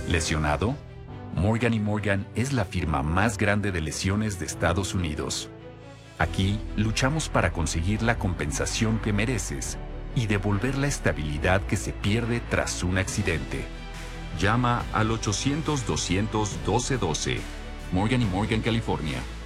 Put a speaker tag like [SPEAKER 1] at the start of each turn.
[SPEAKER 1] ¿Lesionado? Morgan & Morgan es la firma más grande de lesiones de Estados Unidos. Aquí luchamos para conseguir la compensación que mereces y devolver la estabilidad que se pierde tras un accidente. Llama al 800-200-1212. Morgan & Morgan, California.